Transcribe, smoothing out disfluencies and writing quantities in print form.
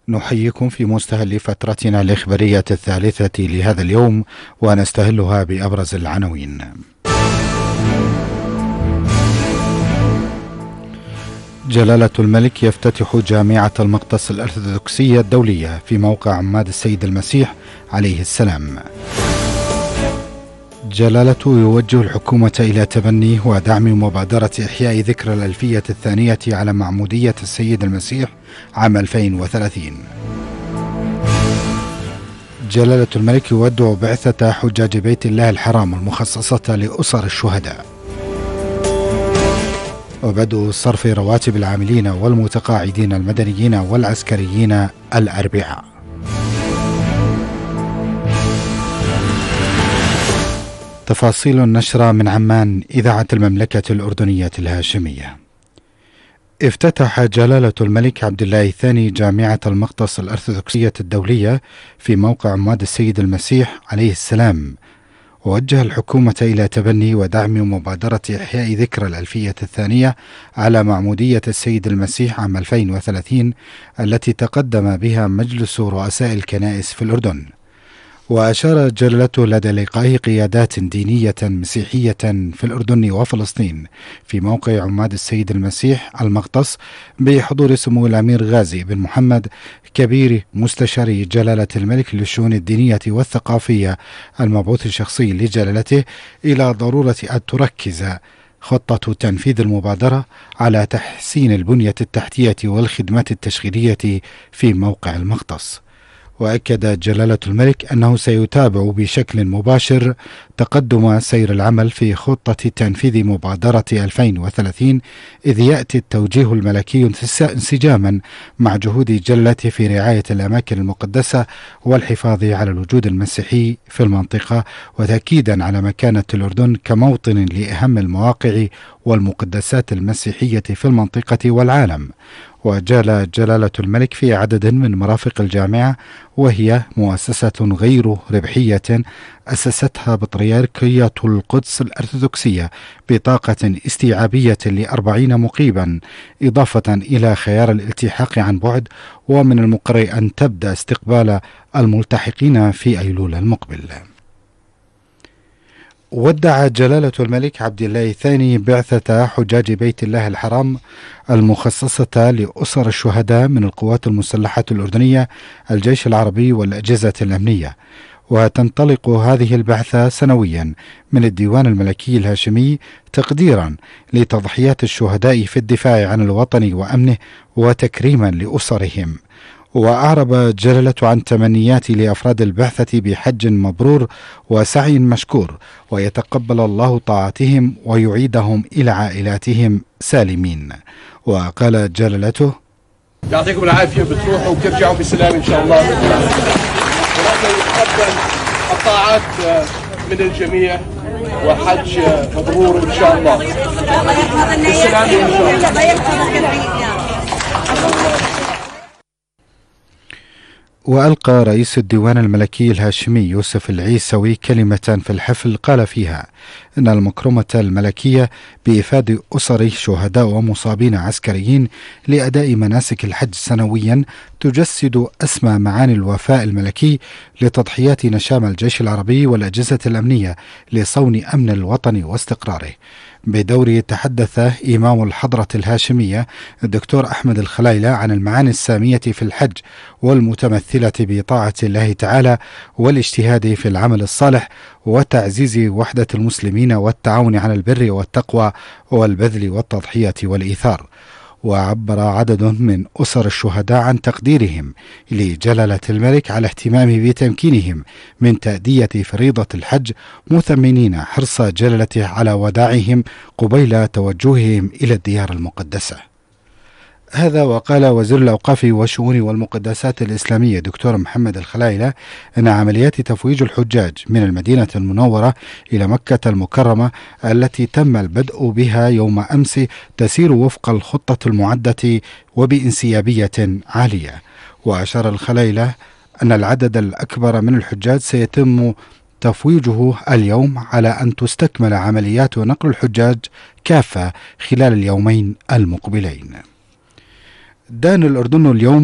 نحييكم في مستهل فترتنا الإخبارية الثالثة لهذا اليوم، ونستهلها بأبرز العناوين. جلالة الملك يفتتح جامعة المقدس الأرثوذكسية الدولية في موقع عماد السيد المسيح عليه السلام. جلالته يوجه الحكومة إلى تبني ودعم مبادرة إحياء ذكرى الألفية الثانية على معمودية السيد المسيح عام 2030. جلالة الملك يودع بعثة حجاج بيت الله الحرام المخصصة لأسر الشهداء. وبدء صرف رواتب العاملين والمتقاعدين المدنيين والعسكريين الأربعاء. تفاصيل النشرة من عمان، إذاعة المملكة الأردنية الهاشمية. افتتح جلالة الملك عبد الله الثاني جامعة المقدس الأرثوذكسية الدولية في موقع عماد السيد المسيح عليه السلام، ووجه الحكومة إلى تبني ودعم مبادرة إحياء ذكرى الألفية الثانية على معمودية السيد المسيح عام 2030 التي تقدم بها مجلس رؤساء الكنائس في الأردن. وأشار جلالته لدى لقائه قيادات دينية مسيحية في الأردن وفلسطين في موقع عماد السيد المسيح المقدس بحضور سمو الأمير غازي بن محمد كبير مستشاري جلالة الملك للشؤون الدينية والثقافية المبعوث الشخصي لجلالته إلى ضرورة أن تركز خطة تنفيذ المبادرة على تحسين البنية التحتية والخدمات التشغيلية في موقع المقدس. وأكد جلالة الملك أنه سيتابع بشكل مباشر تقدم سير العمل في خطة تنفيذ مبادرة 2030، إذ يأتي التوجيه الملكي انسجاما مع جهود جلالته في رعاية الأماكن المقدسة والحفاظ على الوجود المسيحي في المنطقة، وتأكيدا على مكانة الأردن كموطن لأهم المواقع والمقدسات المسيحية في المنطقة والعالم. وجال جلالة الملك في عدد من مرافق الجامعة، وهي مؤسسة غير ربحية أسستها بطريركية القدس الأرثوذكسية بطاقة استيعابية ل40 مقيما، إضافة إلى خيار الالتحاق عن بعد، ومن المقرر أن تبدأ استقبال الملتحقين في أيلول المقبل. ودع جلالة الملك عبد الله الثاني بعثة حجاج بيت الله الحرام المخصصة لأسر الشهداء من القوات المسلحة الأردنية، الجيش العربي والأجهزة الأمنية. وتنطلق هذه البعثة سنويا من الديوان الملكي الهاشمي تقديرا لتضحيات الشهداء في الدفاع عن الوطن وأمنه وتكريما لأسرهم. وأعرب جلالة عن تمنيات لأفراد البعثة بحج مبرور وسعي مشكور، ويتقبل الله طاعتهم ويعيدهم إلى عائلاتهم سالمين. وقال جلالته: يعطيكم العافية، بتروحوا وبترجعوا بسلام إن شاء الله، ويتقبل الطاعات من الجميع، وحج مبرور إن شاء الله. بالسلام إن شاء الله. وألقى رئيس الديوان الملكي الهاشمي يوسف العيسوي كلمة في الحفل قال فيها إن المكرمة الملكية بإفادة أسر شهداء ومصابين عسكريين لأداء مناسك الحج سنويا تجسد أسمى معاني الوفاء الملكي لتضحيات نشام الجيش العربي والأجهزة الأمنية لصون أمن الوطن واستقراره. بدوره تحدث إمام الحضرة الهاشمية الدكتور أحمد الخلايلة عن المعاني السامية في الحج والمتمثلة بطاعة الله تعالى والاجتهاد في العمل الصالح وتعزيز وحدة المسلمين والتعاون على البر والتقوى والبذل والتضحية والإيثار. وعبر عدد من أسر الشهداء عن تقديرهم لجلالة الملك على اهتمامه بتمكينهم من تأدية فريضة الحج، مثمنين حرص جلالته على وداعهم قبيل توجههم إلى الديار المقدسة. هذا وقال وزير الأوقاف والشؤون والمقدسات الإسلامية دكتور محمد الخلايلة أن عمليات تفويج الحجاج من المدينة المنورة إلى مكة المكرمة التي تم البدء بها يوم أمس تسير وفق الخطة المعدة وبانسيابية عالية. وأشار الخلايلة أن العدد الأكبر من الحجاج سيتم تفويجه اليوم على أن تستكمل عمليات نقل الحجاج كافة خلال اليومين المقبلين. دان الأردن اليوم